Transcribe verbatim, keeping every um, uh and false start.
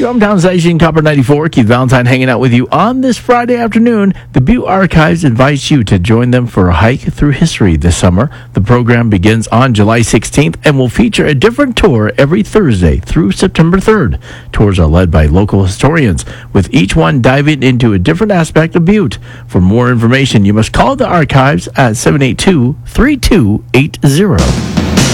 Your hometown station, Copper ninety-four. Keith Valentine hanging out with you on this Friday afternoon. The Butte Archives invites you to join them for a hike through history this summer. The program begins on July sixteenth and will feature a different tour every Thursday through September third. Tours are led by local historians, with each one diving into a different aspect of Butte. For more information, you must call the Archives at seven eight two, three two eight zero.